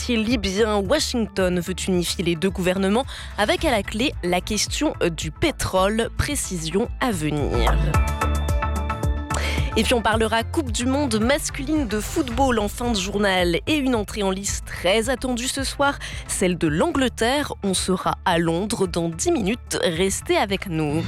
dossier libyen, Washington veut unifier les deux gouvernements avec à la clé la question du pétrole. Précision à venir. Et puis on parlera Coupe du Monde masculine de football en fin de journal et une entrée en lice très attendue ce soir, celle de l'Angleterre. On sera à Londres dans 10 minutes. Restez avec nous.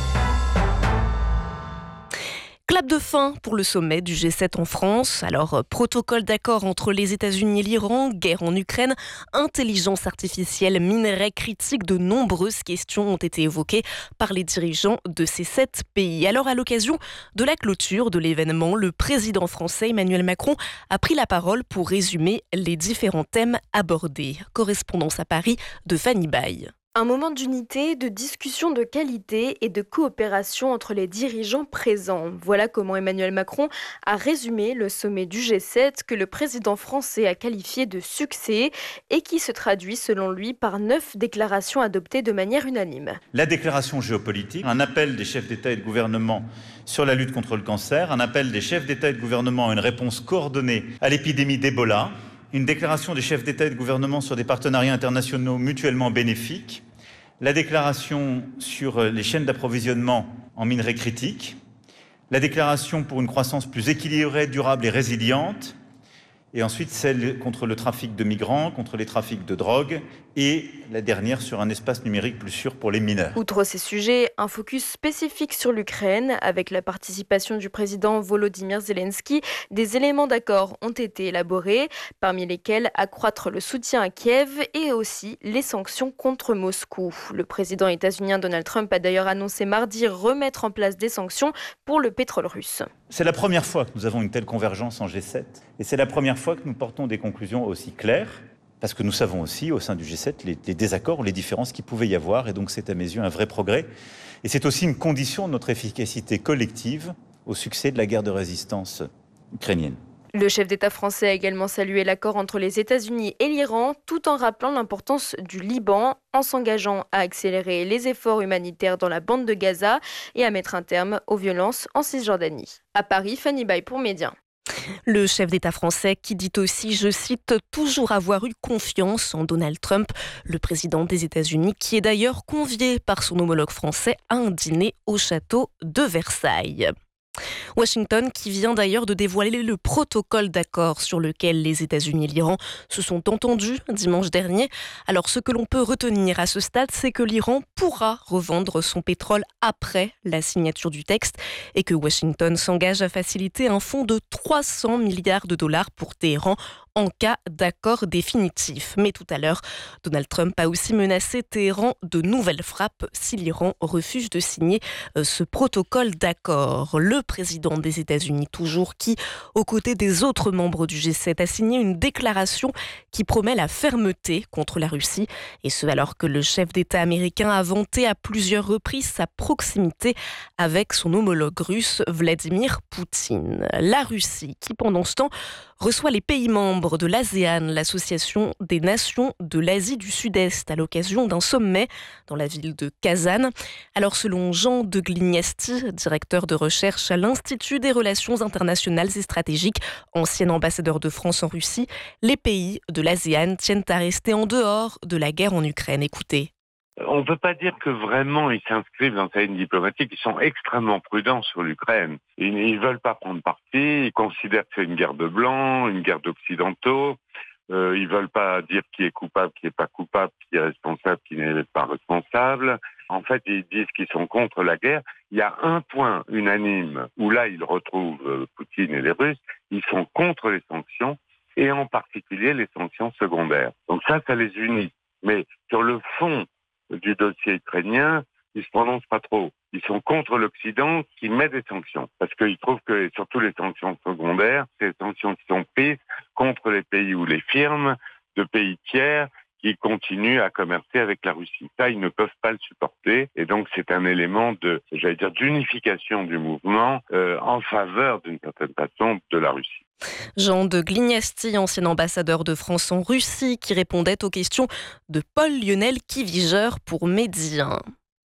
Clap de fin pour le sommet du G7 en France. Alors, protocole d'accord entre les États-Unis et l'Iran, guerre en Ukraine, intelligence artificielle, minerais critiques, de nombreuses questions ont été évoquées par les dirigeants de ces 7 pays. Alors, à l'occasion de la clôture de l'événement, le président français Emmanuel Macron a pris la parole pour résumer les différents thèmes abordés. Correspondance à Paris de Fanny Baye. Un moment d'unité, de discussion de qualité et de coopération entre les dirigeants présents. Voilà comment Emmanuel Macron a résumé le sommet du G7 que le président français a qualifié de succès et qui se traduit selon lui par 9 déclarations adoptées de manière unanime. La déclaration géopolitique, un appel des chefs d'État et de gouvernement sur la lutte contre le cancer, un appel des chefs d'État et de gouvernement à une réponse coordonnée à l'épidémie d'Ebola, une déclaration des chefs d'État et de gouvernement sur des partenariats internationaux mutuellement bénéfiques, la déclaration sur les chaînes d'approvisionnement en minerais critiques, la déclaration pour une croissance plus équilibrée, durable et résiliente, et ensuite celle contre le trafic de migrants, contre les trafics de drogue, et la dernière sur un espace numérique plus sûr pour les mineurs. Outre ces sujets, un focus spécifique sur l'Ukraine, avec la participation du président Volodymyr Zelensky, des éléments d'accord ont été élaborés, parmi lesquels accroître le soutien à Kiev et aussi les sanctions contre Moscou. Le président états-unien Donald Trump a d'ailleurs annoncé mardi remettre en place des sanctions pour le pétrole russe. C'est la première fois que nous avons une telle convergence en G7, et c'est la première fois que nous portons des conclusions aussi claires, parce que nous savons aussi, au sein du G7, les désaccords ou les différences qu'il pouvait y avoir, et donc c'est à mes yeux un vrai progrès. Et c'est aussi une condition de notre efficacité collective au succès de la guerre de résistance ukrainienne. Le chef d'État français a également salué l'accord entre les États-Unis et l'Iran, tout en rappelant l'importance du Liban, en s'engageant à accélérer les efforts humanitaires dans la bande de Gaza et à mettre un terme aux violences en Cisjordanie. À Paris, Fanny Baye pour Média. Le chef d'État français qui dit aussi, je cite, toujours avoir eu confiance en Donald Trump, le président des États-Unis, qui est d'ailleurs convié par son homologue français à un dîner au château de Versailles. Washington qui vient d'ailleurs de dévoiler le protocole d'accord sur lequel les États-Unis et l'Iran se sont entendus dimanche dernier. Alors ce que l'on peut retenir à ce stade, c'est que l'Iran pourra revendre son pétrole après la signature du texte et que Washington s'engage à faciliter un fonds de 300 milliards de dollars pour Téhéran en cas d'accord définitif. Mais tout à l'heure, Donald Trump a aussi menacé Téhéran de nouvelles frappes si l'Iran refuse de signer ce protocole d'accord. Le président des États-Unis, toujours, qui, aux côtés des autres membres du G7, a signé une déclaration qui promet la fermeté contre la Russie. Et ce, alors que le chef d'État américain a vanté à plusieurs reprises sa proximité avec son homologue russe, Vladimir Poutine. La Russie, qui pendant ce temps reçoit les pays membres de l'ASEAN, l'association des nations de l'Asie du Sud-Est, à l'occasion d'un sommet dans la ville de Kazan. Alors selon Jean de Glignasti, directeur de recherche à l'Institut des relations internationales et stratégiques, ancien ambassadeur de France en Russie, les pays de l'ASEAN tiennent à rester en dehors de la guerre en Ukraine. Écoutez. On ne peut pas dire que vraiment ils s'inscrivent dans sa ligne diplomatique. Ils sont extrêmement prudents sur l'Ukraine. Ils ne veulent pas prendre parti. Ils considèrent que c'est une guerre de blancs, une guerre d'occidentaux. Ils veulent pas dire qui est coupable, qui est pas coupable, qui est responsable, qui n'est pas responsable. En fait, ils disent qu'ils sont contre la guerre. Il y a un point unanime où là, ils retrouvent Poutine et les Russes. Ils sont contre les sanctions et en particulier les sanctions secondaires. Donc ça les unit. Mais sur le fond du dossier ukrainien, ils se prononcent pas trop. Ils sont contre l'Occident qui met des sanctions. Parce qu'ils trouvent que, surtout les sanctions secondaires, c'est des sanctions qui sont prises contre les pays ou les firmes de pays tiers qui continuent à commercer avec la Russie. Ça, ils ne peuvent pas le supporter. Et donc, c'est un élément d'unification du mouvement en faveur, d'une certaine façon, de la Russie. Jean de Glignasti, ancien ambassadeur de France en Russie, qui répondait aux questions de Paul-Lionel Kiviger pour Média.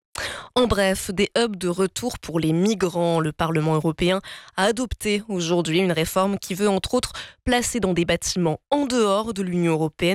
En bref, des hubs de retour pour les migrants. Le Parlement européen a adopté aujourd'hui une réforme qui veut entre autres placer dans des bâtiments en dehors de l'Union européenne